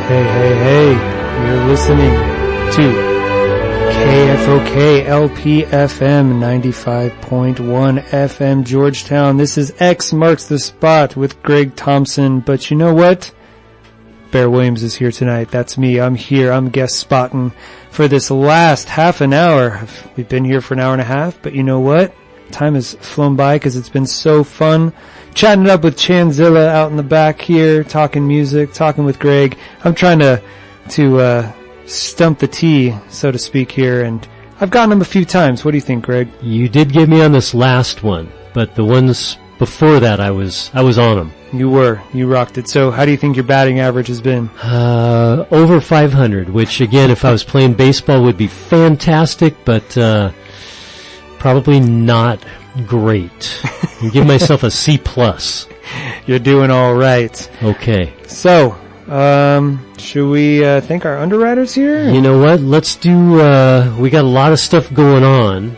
Hey, you're listening to KFOK LPFM 95.1 FM Georgetown. This is X Marks the Spot with Greg Thompson, but you know what? Bear Williams is here tonight. That's me. I'm here. I'm guest spotting for this last half an hour. We've been here for an hour and a half, but you know what? Time has flown by because it's been so fun chatting it up with Chanzilla out in the back here, talking music, talking with Greg. I'm trying to stump the tea, so to speak here, and I've gotten him a few times. What do you think, Greg? You did get me on this last one, but the ones before that I was on them. You rocked it. So how do you think your batting average has been? Over 500, which again, if I was playing baseball would be fantastic, but probably not great. I'll give myself a C+. You're doing all right. Okay. So, should we thank our underwriters here? You know what? Let's do, we got a lot of stuff going on.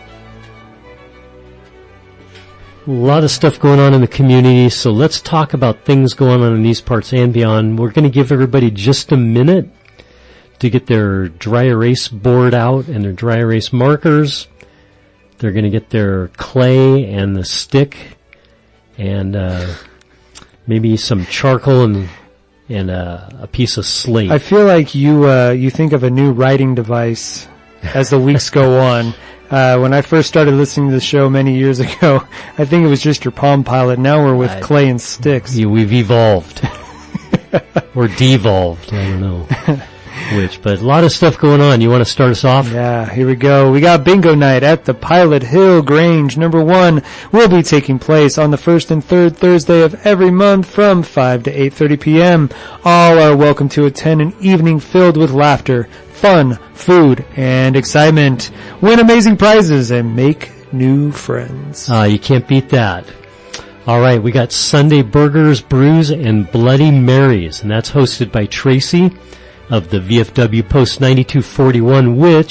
A lot of stuff going on in the community, so let's talk about things going on in these parts and beyond. We're going to give everybody just a minute to get their dry erase board out and their dry erase markers. They're going to get their clay and the stick and maybe some charcoal and a piece of slate. I feel like you think of a new writing device as the weeks go on. When I first started listening to the show many years ago, I think it was just your Palm Pilot. Now we're with clay and sticks. Yeah, we've evolved. Or devolved. I don't know which, but a lot of stuff going on. You want to start us off? Yeah, here we go. We got bingo night at the Pilot Hill Grange. Number 1 will be taking place on the first and third Thursday of every month from 5 to 8:30 p.m. All are welcome to attend an evening filled with laughter, fun, food, and excitement. Win amazing prizes and make new friends. You can't beat that. All right, we got Sunday Burgers, Brews, and Bloody Marys, and that's hosted by Tracy of the VFW Post 9241, which